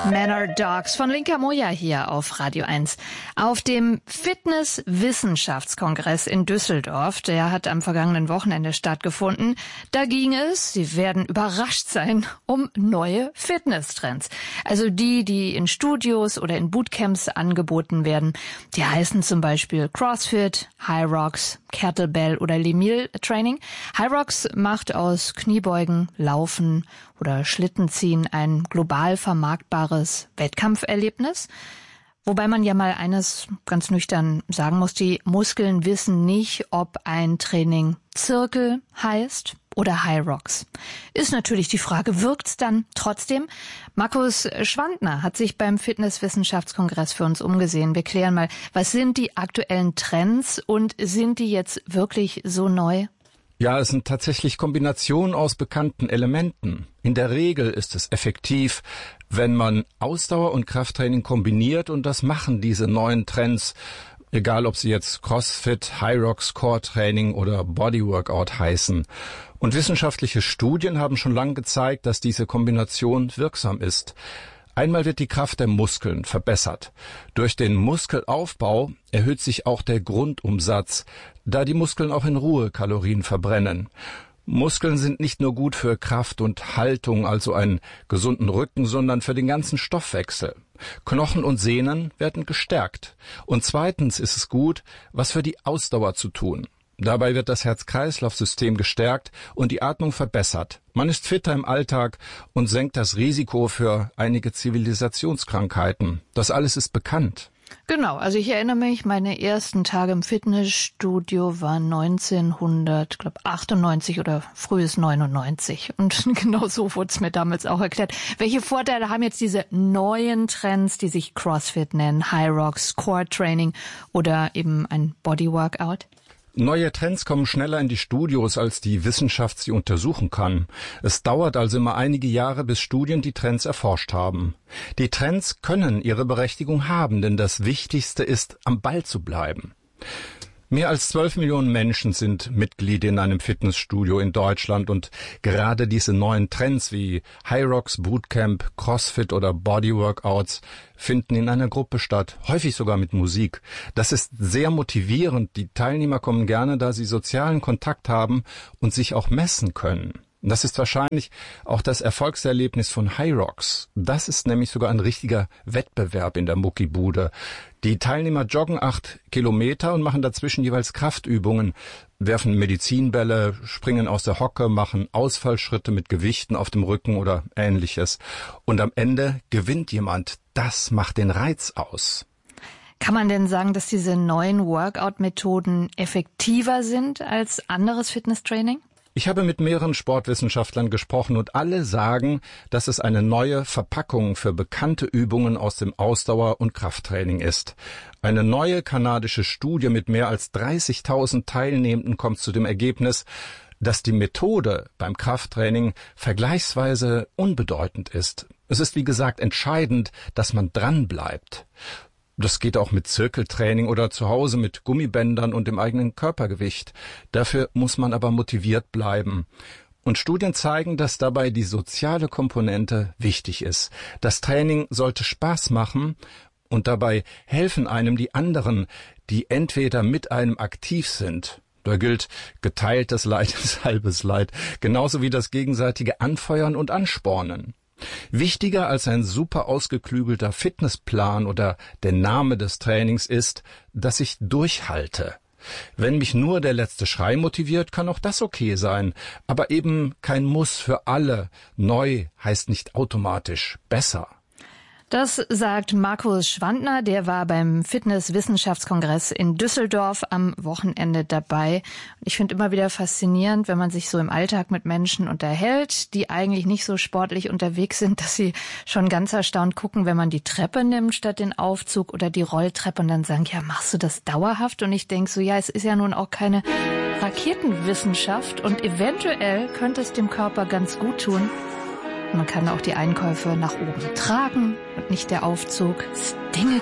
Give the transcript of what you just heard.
Manor Dogs von Linka Moja hier auf Radio 1. Auf dem Fitness-Wissenschaftskongress in Düsseldorf, der hat am vergangenen Wochenende stattgefunden, da ging es, Sie werden überrascht sein, um neue Fitnesstrends. Also die in Studios oder in Bootcamps angeboten werden. Die heißen zum Beispiel CrossFit, Hyrox, Kettlebell oder Lemil Training. Hyrox macht aus Kniebeugen, Laufen oder Schlittenziehen ein global vermarktbares Wettkampferlebnis. Wobei man ja mal eines ganz nüchtern sagen muss, die Muskeln wissen nicht, ob ein Training Zirkel heißt oder Hyrox. Ist natürlich die Frage, wirkt's dann trotzdem? Markus Schwandner hat sich beim Fitnesswissenschaftskongress für uns umgesehen. Wir klären mal, was sind die aktuellen Trends und sind die jetzt wirklich so neu? Ja, es sind tatsächlich Kombinationen aus bekannten Elementen. In der Regel ist es effektiv, wenn man Ausdauer und Krafttraining kombiniert, und das machen diese neuen Trends, egal ob sie jetzt CrossFit, Hyrox, Core Training oder Bodyworkout heißen. Und wissenschaftliche Studien haben schon lange gezeigt, dass diese Kombination wirksam ist. Einmal wird die Kraft der Muskeln verbessert. Durch den Muskelaufbau erhöht sich auch der Grundumsatz, da die Muskeln auch in Ruhe Kalorien verbrennen. Muskeln sind nicht nur gut für Kraft und Haltung, also einen gesunden Rücken, sondern für den ganzen Stoffwechsel. Knochen und Sehnen werden gestärkt. Und zweitens ist es gut, was für die Ausdauer zu tun. Dabei wird das Herz-Kreislauf-System gestärkt und die Atmung verbessert. Man ist fitter im Alltag und senkt das Risiko für einige Zivilisationskrankheiten. Das alles ist bekannt. Genau, also ich erinnere mich, meine ersten Tage im Fitnessstudio waren 1998 oder frühes 99. Und genau so wurde es mir damals auch erklärt. Welche Vorteile haben jetzt diese neuen Trends, die sich CrossFit nennen, Hyrox, Core Training oder eben ein Bodyworkout? Neue Trends kommen schneller in die Studios, als die Wissenschaft sie untersuchen kann. Es dauert also immer einige Jahre, bis Studien die Trends erforscht haben. Die Trends können ihre Berechtigung haben, denn das Wichtigste ist, am Ball zu bleiben. Mehr als 12 Millionen Menschen sind Mitglied in einem Fitnessstudio in Deutschland, und gerade diese neuen Trends wie Hyrox, Bootcamp, CrossFit oder Bodyworkouts finden in einer Gruppe statt, häufig sogar mit Musik. Das ist sehr motivierend. Die Teilnehmer kommen gerne, da sie sozialen Kontakt haben und sich auch messen können. Das ist wahrscheinlich auch das Erfolgserlebnis von Hyrox. Das ist nämlich sogar ein richtiger Wettbewerb in der Muckibude. Die Teilnehmer joggen 8 Kilometer und machen dazwischen jeweils Kraftübungen, werfen Medizinbälle, springen aus der Hocke, machen Ausfallschritte mit Gewichten auf dem Rücken oder Ähnliches. Und am Ende gewinnt jemand. Das macht den Reiz aus. Kann man denn sagen, dass diese neuen Workout-Methoden effektiver sind als anderes Fitnesstraining? Ich habe mit mehreren Sportwissenschaftlern gesprochen und alle sagen, dass es eine neue Verpackung für bekannte Übungen aus dem Ausdauer- und Krafttraining ist. Eine neue kanadische Studie mit mehr als 30.000 Teilnehmenden kommt zu dem Ergebnis, dass die Methode beim Krafttraining vergleichsweise unbedeutend ist. Es ist, wie gesagt, entscheidend, dass man dran bleibt. Das geht auch mit Zirkeltraining oder zu Hause mit Gummibändern und dem eigenen Körpergewicht. Dafür muss man aber motiviert bleiben. Und Studien zeigen, dass dabei die soziale Komponente wichtig ist. Das Training sollte Spaß machen und dabei helfen einem die anderen, die entweder mit einem aktiv sind. Da gilt, geteiltes Leid ist halbes Leid, genauso wie das gegenseitige Anfeuern und Anspornen. Wichtiger als ein super ausgeklügelter Fitnessplan oder der Name des Trainings ist, dass ich durchhalte. Wenn mich nur der letzte Schrei motiviert, kann auch das okay sein, aber eben kein Muss für alle. Neu heißt nicht automatisch besser. Das sagt Markus Schwandner, der war beim Fitnesswissenschaftskongress in Düsseldorf am Wochenende dabei. Ich finde immer wieder faszinierend, wenn man sich so im Alltag mit Menschen unterhält, die eigentlich nicht so sportlich unterwegs sind, dass sie schon ganz erstaunt gucken, wenn man die Treppe nimmt statt den Aufzug oder die Rolltreppe und dann sagen, ja, machst du das dauerhaft? Und ich denke so, ja, es ist ja nun auch keine Raketenwissenschaft und eventuell könnte es dem Körper ganz gut tun. Man kann auch die Einkäufe nach oben tragen und nicht der Aufzug. Dinge